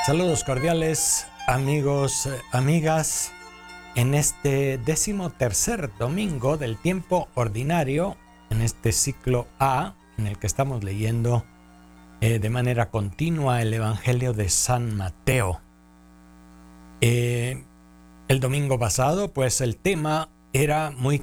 Saludos cordiales, amigos, amigas, en este 13º domingo del tiempo ordinario, en este ciclo A, en el que estamos leyendo de manera continua el Evangelio de San Mateo. El domingo pasado, pues el tema era muy